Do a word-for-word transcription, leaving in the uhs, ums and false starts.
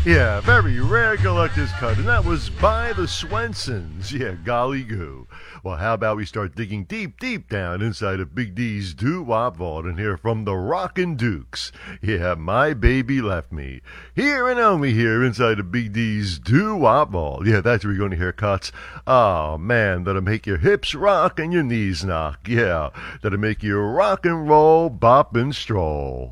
Yeah, very rare collector's cut, and that was by the Swensons. Yeah, golly goo. Well, how about we start digging deep, deep down inside of Big D's doo-wop vault and hear from the Rockin' Dukes. Yeah, My Baby Left Me. Here and only here inside of Big D's doo-wop vault. Yeah, that's where you're going to hear cuts. Oh, man, that'll make your hips rock and your knees knock. Yeah, that'll make you rock and roll, bop and stroll.